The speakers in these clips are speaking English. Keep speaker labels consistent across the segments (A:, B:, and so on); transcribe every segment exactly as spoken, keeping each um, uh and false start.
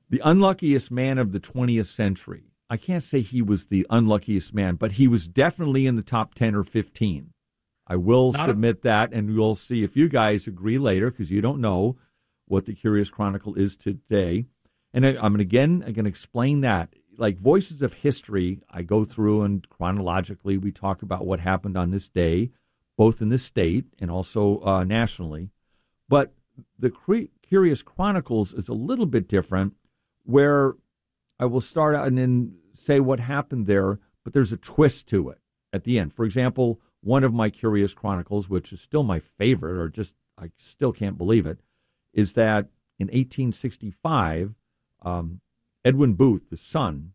A: The unluckiest man of the twentieth century. I can't say he was the unluckiest man, but he was definitely in the top ten or fifteen. I will Not submit a- that, and we'll see if you guys agree later, because you don't know what the Curious Chronicle is today. And I, I'm again, I'm going to explain that. Like Voices of History, I go through and chronologically we talk about what happened on this day, both in this state and also uh, nationally. But the Curious Chronicles is a little bit different, where I will start out and then say what happened there, but there's a twist to it at the end. For example, one of my Curious Chronicles, which is still my favorite, or just I still can't believe it, is that in eighteen sixty-five, um, Edwin Booth, the son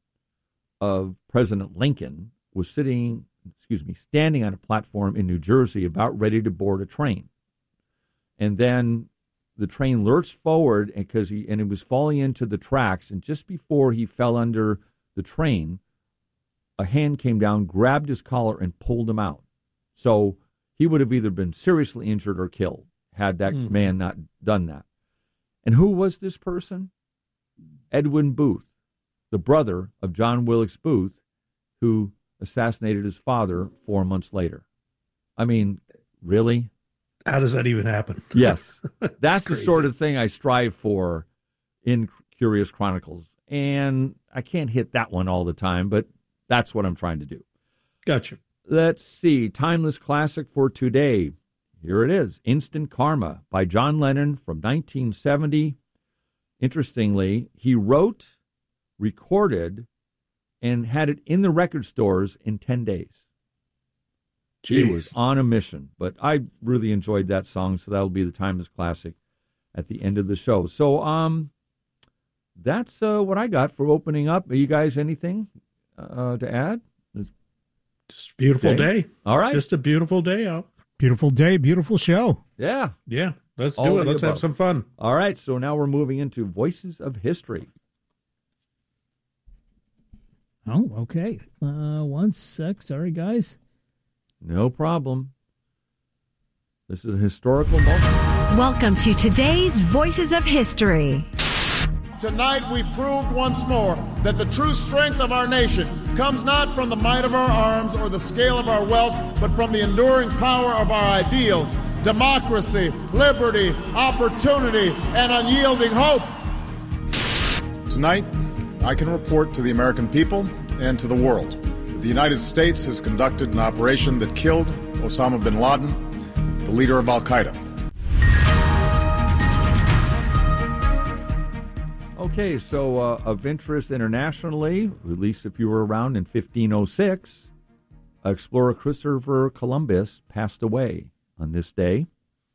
A: of President Lincoln, was sitting, excuse me, standing on a platform in New Jersey about ready to board a train. And then the train lurched forward because he and it was falling into the tracks, and just before he fell under the train, a hand came down, grabbed his collar, and pulled him out. So he would have either been seriously injured or killed had that mm. man not done that. And who was this person? Edwin Booth, the brother of John Wilkes Booth, who assassinated his father four months later. I mean, really?
B: How does that even happen?
A: Yes. That's the sort of thing I strive for in Curious Chronicles. And I can't hit that one all the time, but that's what I'm trying to do.
B: Gotcha.
A: Let's see. Timeless classic for today. Here it is. Instant Karma by John Lennon from nineteen seventy. Interestingly, he wrote, recorded, and had it in the record stores in ten days. Jeez. He was on a mission, but I really enjoyed that song, so that'll be the timeless classic at the end of the show. So um, that's uh, what I got for opening up. Are you guys anything uh, to add? It's
B: Just a beautiful day. day.
A: All right.
B: Just a beautiful day out.
C: Beautiful day, beautiful show.
A: Yeah.
B: Yeah, let's
A: All
B: do it. Let's
A: above.
B: have some fun.
A: All right, so now we're moving into Voices of History.
C: Oh, okay. Uh, one sec. Sorry, guys.
A: No problem. This is a historical moment.
D: Welcome to today's Voices of History.
E: Tonight we proved once more that the true strength of our nation comes not from the might of our arms or the scale of our wealth, but from the enduring power of our ideals, democracy, liberty, opportunity, and unyielding hope.
F: Tonight, I can report to the American people and to the world that the United States has conducted an operation that killed Osama bin Laden, the leader of Al-Qaeda.
A: Okay, so uh, of interest internationally, at least if you were around in fifteen oh six, explorer Christopher Columbus passed away on this day.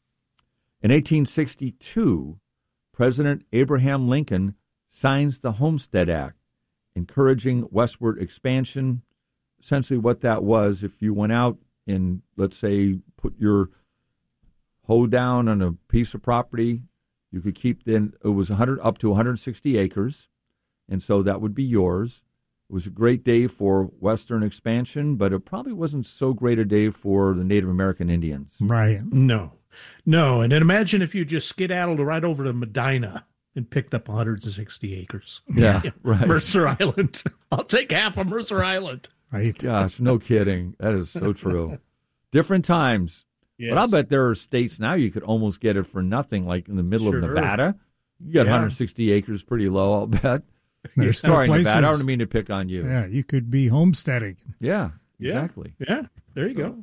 A: In eighteen sixty-two, President Abraham Lincoln signs the Homestead Act, encouraging westward expansion. Essentially what that was, if you went out and, let's say, put your hoe down on a piece of property, you could keep, then it was one hundred up to one hundred sixty acres, and so that would be yours. It was a great day for Western expansion, but it probably wasn't so great a day for the Native American Indians.
C: Right.
B: No. No, and then imagine if you just skedaddled right over to Medina and picked up one hundred sixty acres.
A: Yeah, right.
B: Mercer Island. I'll take half of Mercer Island.
C: Right.
A: Gosh, no kidding. That is so true. Different times.
B: Yes.
A: But I'll bet there are states now you could almost get it for nothing, like in the middle
B: Sure.
A: of Nevada. You got
B: Yeah.
A: one hundred sixty acres pretty low, I'll bet.
C: There's still
A: Sorry,
C: places,
A: Nevada. I don't mean to pick on you.
C: Yeah, you could be homesteading.
A: Yeah,
B: Yeah.
A: exactly.
B: Yeah, there you go.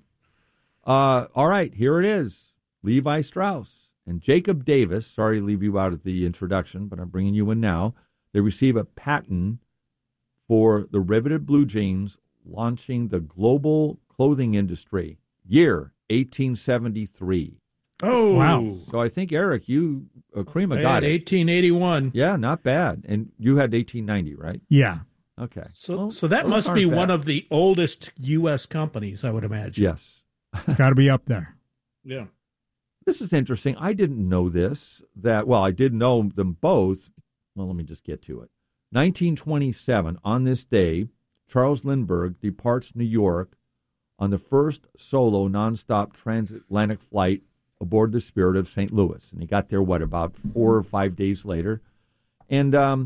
A: Uh, all right, here it is. Levi Strauss and Jacob Davis. Sorry to leave you out of the introduction, but I'm bringing you in now. They receive a patent for the riveted blue jeans, launching the global clothing industry. Year, eighteen seventy-three.
B: Oh,
C: Wow.
A: So I think, Eric, you, uh, Krima
B: I
A: got
B: had
A: it.
B: eighteen eighty-one.
A: Yeah, not bad. And you had eighteen ninety, right?
C: Yeah.
A: Okay.
B: So,
A: Well,
B: so that
A: those
B: must
A: aren't
B: be
A: bad.
B: one of the oldest U S companies, I would imagine.
A: Yes.
C: It's got to be up there.
B: Yeah.
A: This is interesting. I didn't know this, that, well, I did know them both. Well, let me just get to it. nineteen twenty-seven, on this day, Charles Lindbergh departs New York on the first solo nonstop transatlantic flight aboard the Spirit of Saint Louis. And he got there, what, about four or five days later. And um,